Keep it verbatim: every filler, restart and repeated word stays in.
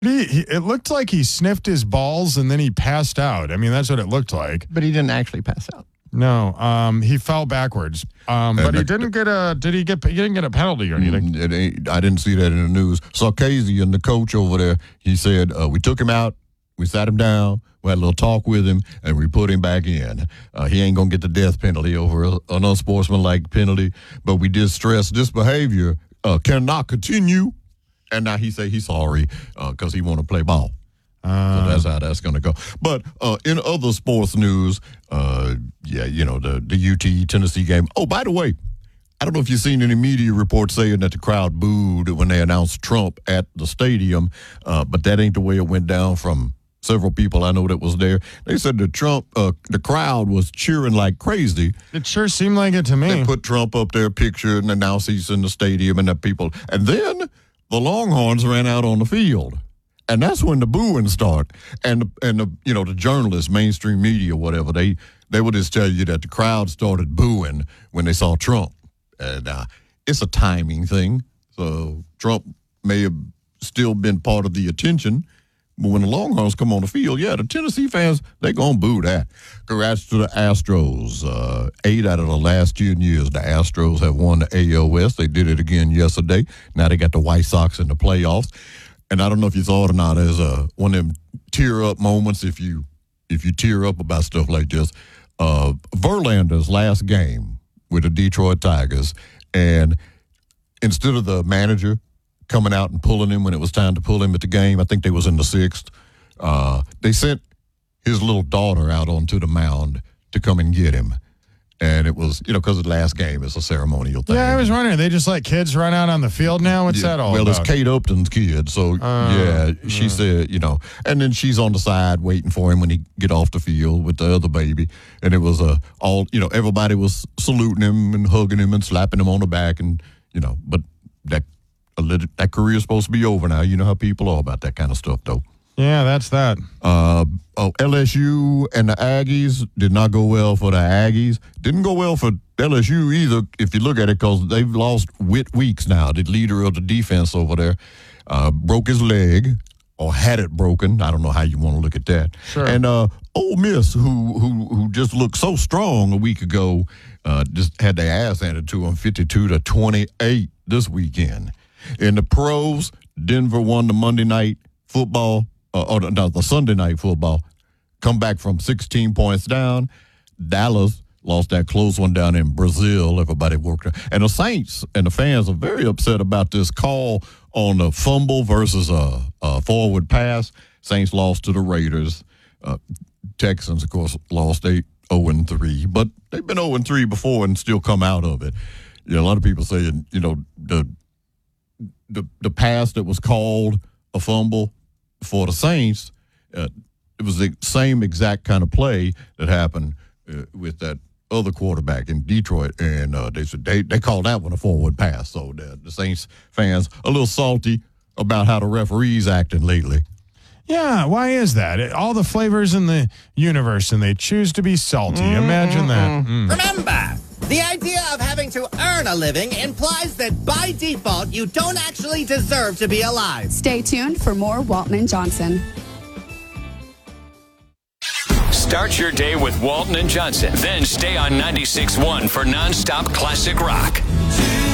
He, he, it looked like he sniffed his balls and then he passed out. I mean, that's what it looked like. But he didn't actually pass out. No, um, he fell backwards. Um, but he didn't get a. Did he get? He didn't get a penalty or anything. It ain't, I didn't see that in the news. Sarkisian, the coach over there, he said uh, we took him out, we sat him down, we had a little talk with him, and we put him back in. Uh, he ain't gonna get the death penalty over a, an unsportsmanlike penalty, but we did stress this behavior uh, cannot continue. And now he say he's sorry because uh, he want to play ball. Uh, so that's how that's going to go. But uh, in other sports news, uh, yeah, you know, the, the U T Tennessee game. Oh, by the way, I don't know if you've seen any media reports saying that the crowd booed when they announced Trump at the stadium, uh, but that ain't the way it went down from several people I know that was there. They said the Trump, uh, the crowd was cheering like crazy. It sure seemed like it to me. They put Trump up there, picture, and announced he's in the stadium and the people. And then the Longhorns ran out on the field. And that's when the booing started. And, the, and the, you know, the journalists, mainstream media, whatever, they, they would just tell you that the crowd started booing when they saw Trump. And uh, it's a timing thing. So Trump may have still been part of the attention. But when the Longhorns come on the field, yeah, the Tennessee fans, they're going to boo that. Congrats to the Astros. Uh, eight out of the last ten years, the Astros have won the A L West. They did it again yesterday. Now they got the White Sox in the playoffs. And I don't know if you saw it or not, as uh, one of them tear-up moments, if you if you tear up about stuff like this. Uh, Verlander's last game with the Detroit Tigers, and instead of the manager coming out and pulling him when it was time to pull him at the game, I think they was in the sixth, uh, they sent his little daughter out onto the mound to come and get him. And it was, you know, because the last game is a ceremonial thing. Yeah, I was wondering, they just let kids run out on the field now? What's yeah, that all well, about? Well, it's Kate Upton's kid, so, uh, yeah, she uh. said, you know, and then she's on the side waiting for him when he get off the field with the other baby. And it was uh, all, you know, everybody was saluting him and hugging him and slapping him on the back. And, you know, but that, that career is supposed to be over now. You know how people are about that kind of stuff, though. Yeah, that's that. Uh, oh, L S U and the Aggies did not go well for the Aggies. Didn't go well for L S U either, if you look at it, because they've lost Whit Weeks now, the leader of the defense over there. Uh, broke his leg, or had it broken. I don't know how you want to look at that. Sure. And uh, Ole Miss, who who who just looked so strong a week ago, uh, just had their ass handed to them, fifty-two to twenty-eight this weekend. In the pros, Denver won the Monday night football. Uh, or the, the Sunday night football, come back from sixteen points down. Dallas lost that close one down in Brazil. Everybody worked. And the Saints and the fans are very upset about this call on a fumble versus a, a forward pass. Saints lost to the Raiders. Uh, Texans, of course, lost eight oh and three. But they've been oh and three before and still come out of it. You know, a lot of people saying, you know, the the the pass that was called a fumble for the Saints, uh, it was the same exact kind of play that happened uh, with that other quarterback in Detroit, and uh, they said they, they called that one a forward pass. So the, the Saints fans a little salty about how the referees acting lately. Yeah, why is that? It, all the flavors in the universe, and they choose to be salty. Mm-hmm. Imagine that. Mm. Remember, the idea of having to earn a living implies that by default, you don't actually deserve to be alive. Stay tuned for more Walton and Johnson. Start your day with Walton and Johnson. Then stay on ninety-six point one for nonstop classic rock.